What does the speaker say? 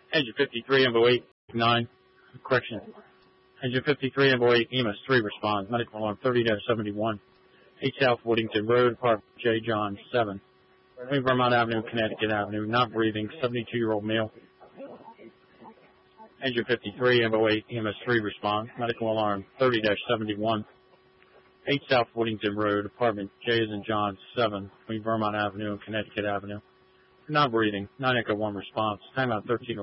Engine 53, Info 8-9. Correction. Engine 53, Info 8, EMS 3 responds. Medical alarm 30-71. 8 South Woodington Road, Apartment J. John 7. Between Vermont Avenue and Connecticut Avenue. Not breathing. 72-year-old male. Engine 53, Info 8, EMS 3 responds. Medical alarm 30-71. 8 South Woodington Road, Apartment J as in John 7. Between Vermont Avenue and Connecticut Avenue. Not breathing. 9 Echo 1 response. Timeout 13.